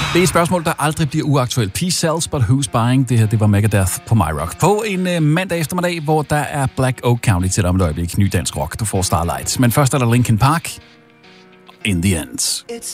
Det er et spørgsmål, der aldrig bliver uaktuelt. Peace sells, but who's buying? Det her, det var Megadeth på My Rock. På en mandag eftermiddag, hvor der er Black Oak County til om et øjeblik. Ny dansk rock. Du får Starlight. Men først er der Linkin Park. In the End.